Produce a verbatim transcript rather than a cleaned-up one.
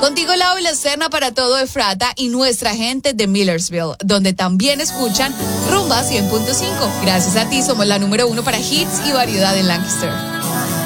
Contigo la habla Serna para todo Efrata y nuestra gente de Millersville, donde también escuchan Rumba cien punto cinco. Gracias a ti somos la número uno para hits y variedad en Lancaster.